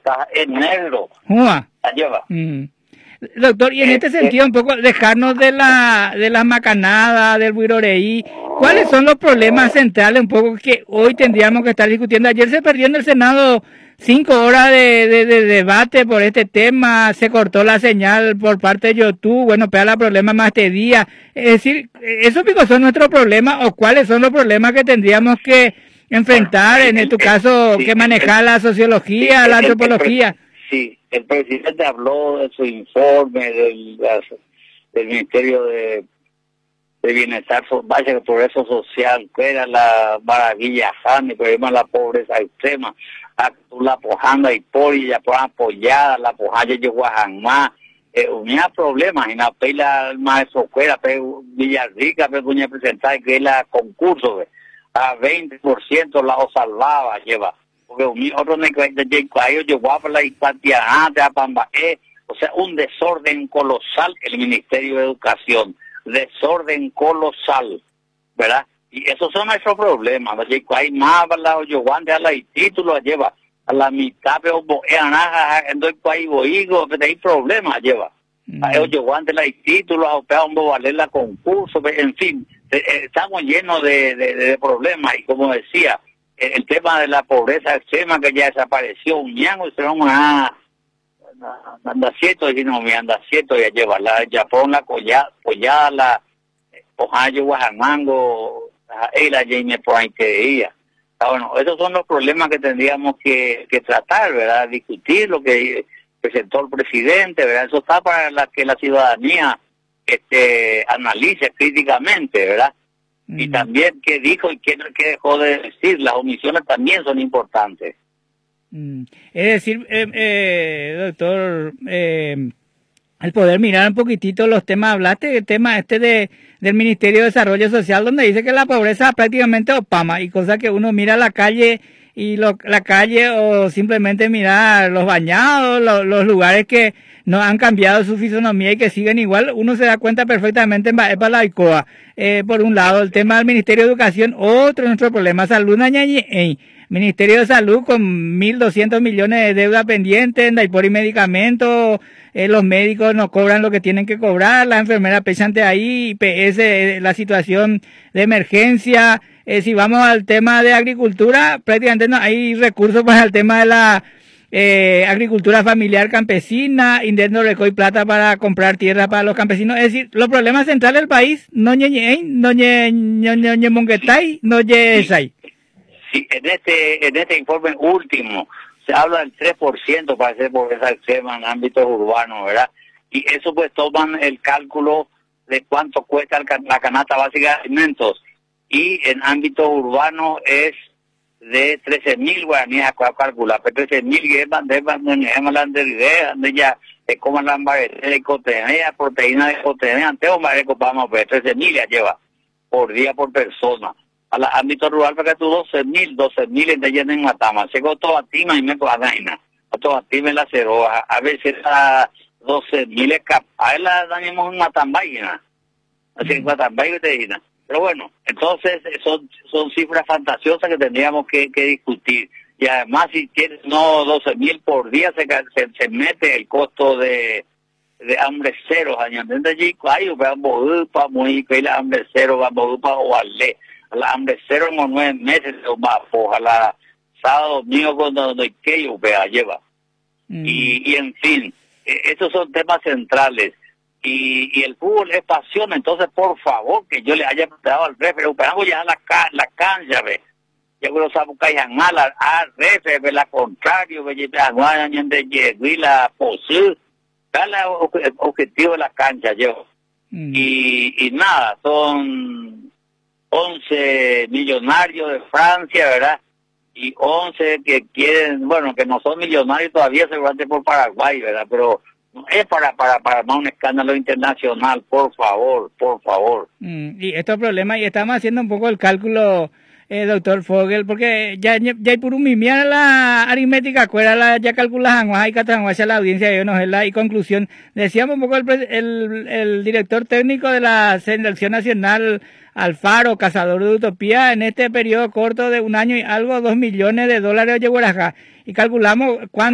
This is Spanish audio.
está en negro. La lleva. Doctor, y en este sentido un poco dejarnos de las macanadas, del buiroreí, ¿cuáles son los problemas centrales un poco que hoy tendríamos que estar discutiendo? Ayer se perdió en el Senado 5 horas de debate por este tema, se cortó la señal por parte de YouTube, bueno, pega la problema más este día. Es decir, ¿esos picos son nuestros problemas o cuáles son los problemas que tendríamos que enfrentar, en tu caso, que manejar la sociología, la antropología? Sí, el presidente habló de su informe del Ministerio de Bienestar, Progreso Social, que era la maravilla, el problema de la pobreza extrema, la pojanda y poli, ya por apoyada, la pojaya llegó a Janmá, unía problemas, y la pela maestro fuera, pero Villarrica, pero puña presentar que la concurso, a 20% la o salvaba, lleva. Porque otro llegó a la Ipatiana, de Apambaé, o sea, un desorden colosal el Ministerio de Educación, desorden colosal, ¿verdad? Y esos son nuestros problemas, hay más, la Oyoguante, a la título lleva, a la mitad, pero hay problemas, lleva. A Oyoguante, la título, a valer la concurso, en fin, estamos llenos de problemas, y como decía, el tema de la pobreza extrema que ya desapareció, un ñango, anda cierto, y no me anda cierto, ya lleva la Japón, la collada, la Ojayo, Guajamango, la Jaime por ahí que veía. Bueno, esos son los problemas que tendríamos que tratar, ¿verdad? Discutir lo que presentó el presidente, ¿verdad? Eso está para que la ciudadanía analice críticamente, ¿verdad? Y también qué dijo y qué dejó de decir, las omisiones también son importantes. Es decir, doctor, el poder mirar un poquitito los temas, hablaste del tema del Ministerio de Desarrollo Social, donde dice que la pobreza prácticamente opama, y cosa que uno mira la calle la calle o simplemente mirar los bañados, los lugares que no han cambiado su fisonomía y que siguen igual, uno se da cuenta perfectamente en Balaicoa. Por un lado, el tema del Ministerio de Educación, otro de nuestros problemas, salud, Ministerio de Salud con 1.200 millones de deuda pendiente, por y medicamentos, los médicos no cobran lo que tienen que cobrar, las enfermeras pechan de ahí, IPS, la situación de emergencia. Si vamos al tema de agricultura, prácticamente no hay recursos para el tema de la agricultura familiar campesina, Indendo recoge plata para comprar tierra para los campesinos. Es decir, los problemas centrales del país, no monguetay, no yesay. Sí, en este informe último se habla del 3% para hacer pobreza extrema en ámbitos urbanos, ¿verdad? Y eso pues toman el cálculo de cuánto cuesta la canasta básica de alimentos. Y en ámbitos urbanos es de 13.000 guaraníes a calcular, pero 13.000 que es donde ya se coman la de cotenea, proteína de cotenea, antes o más de copamos, pero 13.000 ya lleva por día por persona. A la ámbito rural para que tú 12.000 en llena en Matama, se todo a tima y me cuadra, todo a tima en la ceroa, a veces a 12.000 es capaz, la dañemos en Matambaina, así en Matambaina te digan. Pero bueno, entonces son cifras fantasiosas que tendríamos que discutir. Y además, si tienes 12.000 por día, se mete el costo de hambre cero. Añadiendo allí, vamos para muy que la hambre cero, vamos para Ovalé. La hambre cero en 9 meses, a la sábado, domingo, cuando hay que lleva. Y en fin, estos son temas centrales. Y el fútbol es pasión, entonces por favor que yo le haya preguntado al referee, recuperamos ya la cancha, ve. Yo creo que hay mal al referee, la contrario, ve, la posible, cada objetivo de la cancha, yo. Y nada, son 11 millonarios de Francia, ¿verdad? Y 11 que quieren, bueno, que no son millonarios todavía, seguramente por Paraguay, ¿verdad? Pero es para armar un escándalo internacional, por favor. Y estos problemas, y estamos haciendo un poco el cálculo, doctor Fogel, porque ya por un mimiar la aritmética, ya calculan, hay que trabajar la audiencia, y conclusión, decíamos un poco el director técnico de la Selección Nacional, Alfaro, cazador de utopía, en este periodo corto de un año y algo, $2 millones de Yeguarajá, y calculamos cuánto